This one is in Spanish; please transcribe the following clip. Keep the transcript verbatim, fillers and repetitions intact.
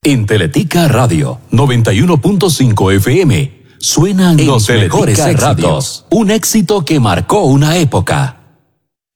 En Teletica Radio noventa y uno punto cinco F M suenan los mejores éxitos. Un éxito que marcó una época.